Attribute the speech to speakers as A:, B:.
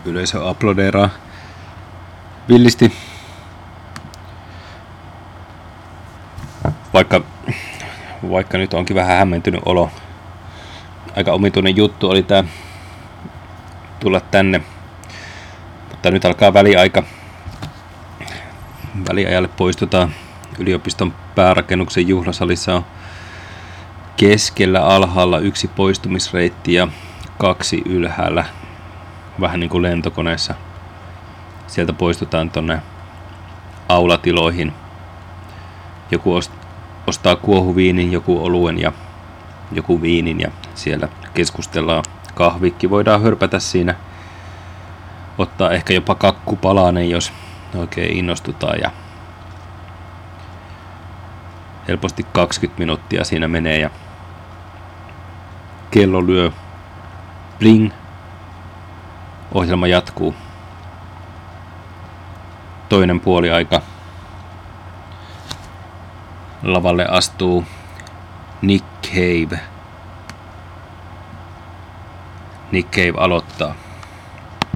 A: Yleisö aplodeeraa villisti. Vaikka nyt onkin vähän hämmentynyt olo. Aika omituinen juttu oli tää tulla tänne. Mutta nyt alkaa väliaika. Väliajalle poistutaan. Yliopiston päärakennuksen juhlasalissa on keskellä alhaalla 1 poistumisreitti ja 2 ylhäällä. Vähän niin kuin lentokoneessa. Sieltä poistutaan tonne aulatiloihin. Joku ostaa kuohuviinin, joku oluen ja joku viinin ja siellä keskustellaan. Kahvikki voidaan hörpätä siinä. Ottaa ehkä jopa kakkupalanen, jos oikein innostutaan. Ja helposti 20 minuuttia siinä menee ja kello lyö bling. Ohjelma jatkuu. Toinen puoliaika. Lavalle astuu Nick Cave. Nick Cave aloittaa.